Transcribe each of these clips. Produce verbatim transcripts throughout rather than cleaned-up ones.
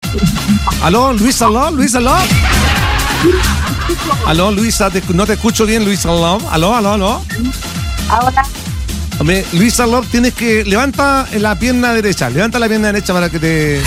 ¿Aló, Luisa, aló, Luisa, aló? Aló, Luisa, te, no te escucho bien, Luisa, aló. Aló, aló, aló. Ahora. Me, Luisa Love, tienes que... Levanta la pierna derecha. Levanta la pierna derecha para que te...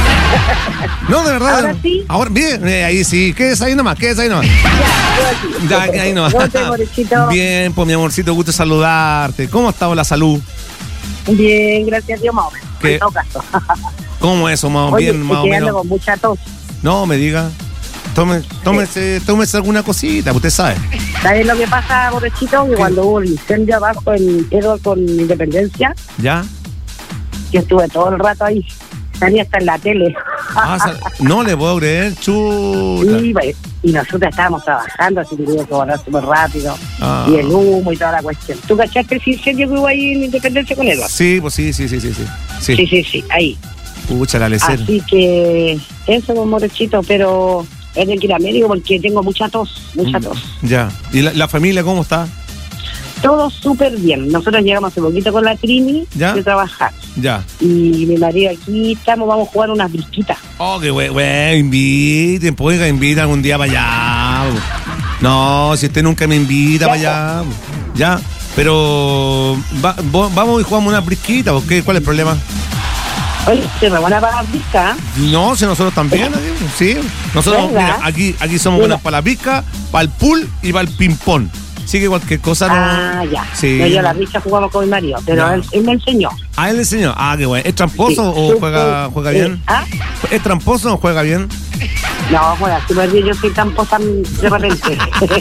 No, de verdad. ¿Ahora sí? Ahora, bien, eh, ahí sí. Quédese ahí nomás, quédese ahí nomás. Ya, Ya, ahí nomás. amorcito. Bien, pues mi amorcito, gusto saludarte. ¿Cómo ha estado la salud? Bien, gracias a Dios, más o menos. ¿Qué? En todo caso. ¿Cómo eso, más Oye, bien, más o estoy quedando menos? con mucha tos. No, me diga. Tome, tómese, tómese alguna cosita, usted sabe. ¿Sabes lo que pasa, borrachito? Que ¿Qué? cuando hubo el incendio abajo en Edo con Independencia, ¿Ya? yo estuve todo el rato ahí. Salí hasta en la tele. Ah, sa- no le puedo creer, chuta. Y, bueno, y nosotros estábamos trabajando, así que tuvimos que borrar súper rápido. Ah. Y el humo y toda la cuestión. ¿Tú cachaste ese incendio que hubo ahí en Independencia con Edo? Sí, pues sí, sí, sí, sí, sí. Sí, Sí, sí, sí, ahí. pucha la lecera. Así que eso, pues, borrachito, pero es de que ir a médico porque tengo mucha tos, mucha tos. Ya. ¿Y la, la familia cómo está? Todo súper bien. Nosotros llegamos hace poquito con la Trini ¿Ya? de trabajar. Ya. Y mi marido aquí estamos, vamos a jugar unas brisquitas. Oh, qué güey, güey, inviten, pues, oiga, invitan algún día para allá. No, si usted nunca me invita para allá. Ya. Pero va- vo- vamos y jugamos una brisquita, ¿o qué? ¿Cuál es el problema? Oye, se me van a pagar brisca. No, si nosotros también, ¿no? Sí. Nosotros, ¿Verdad? mira, aquí, aquí somos Mira. buenos para la brisca, para el pool y para el ping-pong. Así que cualquier cosa no. Ah, ya. Sí. No, yo la brisca jugamos con mi marido, pero Ya. él, él me enseñó. Ah, él le enseñó. Ah, qué bueno. ¿Es tramposo Sí, o súper, juega, juega eh, bien? ¿Ah? ¿Es tramposo o juega bien? No, juega súper bien. Yo soy tan posa de repente.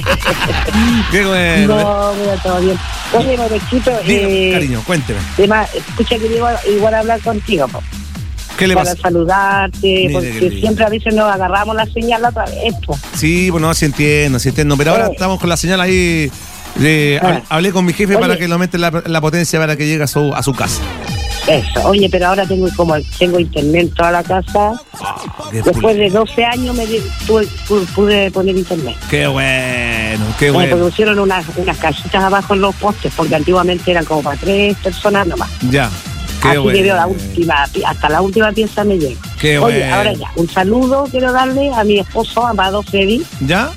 Qué bueno. No, mira, todo bien. Oye, Borechito, Dígame, eh, cariño, cuénteme. tema, escucha que digo igual a hablar contigo, po, ¿Qué le para pasa? saludarte, Mire, qué porque lindo. siempre a veces nos agarramos la señal la otra vez, po. Sí, bueno, sí entiendo, sí entiendo. Pero ahora Eh. estamos con la señal ahí. De, Ah. Hablé con mi jefe Oye. para que lo meta la, la potencia para que llegue a su, a su casa. Eso, oye, pero ahora tengo como tengo internet en toda la casa. Ah, qué, Después de doce años me di- tuve- pu- pude poner internet. qué bueno, qué Eh, porque bueno. pusieron unas, unas cajitas abajo en los postes, porque antiguamente eran como para tres personas nomás. Ya, qué Así bueno. que veo la última, pi- hasta la última pieza me llega. Qué Oye, bueno. ahora ya, un saludo quiero darle a mi esposo, Amado Freddy, ¿Ya?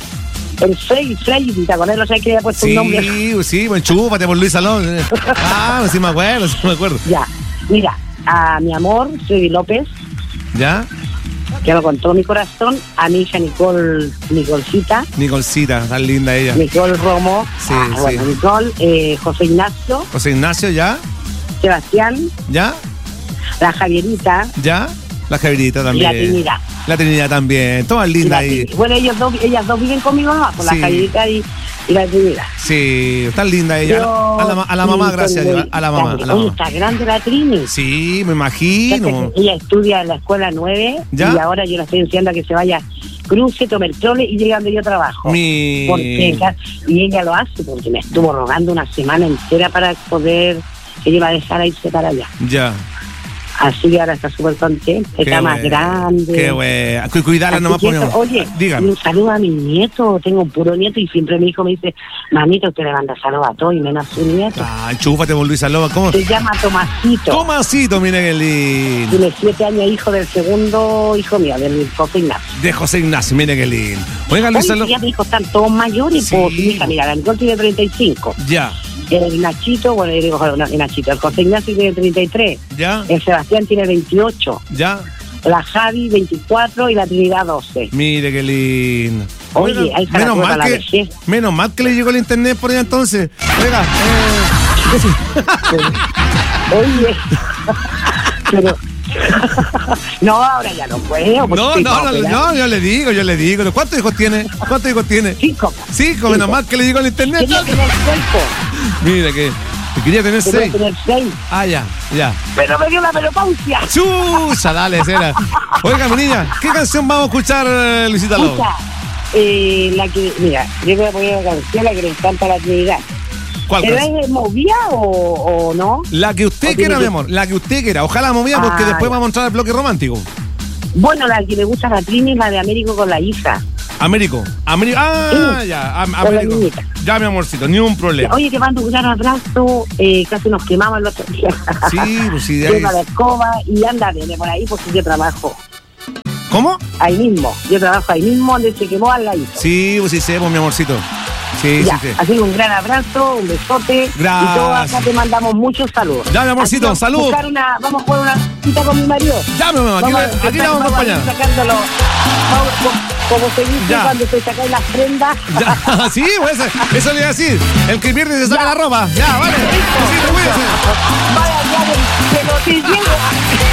el Freddy, Freddy, ¿te acuerdas? No sé que le había puesto un nombre. Sí, sí, pues chúpate por Luis Salón. Ah, sí me acuerdo, sí me acuerdo. Ya, mira, a mi amor, Freddy López, ¿Ya? que lo con todo mi corazón, a mi hija Nicole, Nicolcita, Nicolcita, tan linda ella. Nicole Romo, Sí, ah, bueno, sí. Nicole, eh, José Ignacio, José Ignacio, ¿ya? Sebastián, ¿Ya? la Javierita ¿Ya? La Javierita y también. la Trinidad. La Trinidad también. Todas Y lindas la ahí. Trini- Bueno, ellos dos, ellas dos viven conmigo nomás, por Sí. la Javierita y, y la Trinidad. Sí, tan linda ella. Yo- A la, a la mamá, sí, gracias a con Dios. muy- A la mamá. A la Oye, mamá. está grande la Trini. Sí, me Fíjate imagino. que ella estudia en la escuela nueve ¿Ya? y ahora yo la estoy enseñando a que se vaya, cruce, tome el trole y llegue donde yo trabajo. Mi... Porque, ca- y ella lo hace porque me estuvo rogando una semana entera para poder que yo la dejara irse para allá. Ya. Así que ahora está súper contenta, está Qué más bueno, grande. Qué bueno. Cu- Cuidarla Así nomás que ponemos. eso, oye, y Dígame. un saludo a mi nieto, tengo un puro nieto y siempre mi hijo me dice, mamita, usted le manda saludos a todos y menos a su nieto. Ay, chúpate por Luis Salón. ¿Cómo? Se llama Tomasito. Tomasito, mire qué lindo. Tiene siete años, hijo del segundo hijo mío, del José Ignacio. De José Ignacio, mire qué lindo. Oiga, Luis Oye, Salón. ya mis hijos están todos mayores, Sí. pues, mi hija, mira, la Nicole tiene treinta y cinco. Ya, El Nachito, bueno, yo digo, no, el Nachito, el José Ignacio tiene treinta y tres. ya, El Sebastián tiene veintiocho. ya. La Javi, veinticuatro y la Trinidad, doce. Mire qué lindo. Oye, Oiga, ahí está menos la mal prueba, la que, vejez. menos mal que le llegó el internet por allá entonces. Oiga, eh, Oye, pero... no, ahora ya no puedo. porque no, estoy no, no, operada. no, yo le digo, yo le digo. ¿Cuántos hijos tiene? ¿Cuántos hijos tiene? Cinco. Cinco, menos mal que le llegó el internet. Quería tener seis, Mira que que quería tener quería seis. tener seis, Ah, ya, ya. pero me dio la menopausia. Chucha, dale, cera. Oiga, mi niña, ¿qué canción vamos a escuchar, eh, Luisita Lobo? Escucha, eh, la que, mira, yo voy a poner una canción, la que le encanta a la Trinidad. ¿Cuál ¿Pero canción? es movida o, o no? La que usted ¿O quiera, tiene mi que- amor, la que usted quiera. Ojalá movida porque Ah, después ya. vamos a entrar al bloque romántico. Bueno, la que le gusta a la Trini es la de Américo con la hija. Américo. Américo. Ah, Sí. ya. Am- Con la Américo. niñita. Ya, mi amorcito, ni un problema. Oye, te mando un gran abrazo, eh, casi nos quemamos el otro día. Sí, pues sí, de ahí. Lleva la escoba y anda, viene por ahí porque yo trabajo. ¿Cómo? Ahí mismo. Yo trabajo ahí mismo, donde se quemó al ladito. Sí, pues sí sé, pues mi amorcito. Sí, ya, sí, sí. Así que un gran abrazo, un besote. Gracias. Y todos acá te mandamos muchos saludos. Ya, mi amorcito, Aquí salud. Vamos a, una, vamos a poner una cita con mi marido. Ya, mi mamá, aquí, Vamos a aquí empezar, la vamos a vamos a ir acompañar. sacándolo. Vamos, como, como se dice Ya. cuando te sacáis las prendas. Ya, sí, pues eso, eso le iba a decir. El que pierde se saca Ya. la ropa. Ya, vale. Besito, cuídese. Vaya, ya, que no te llego.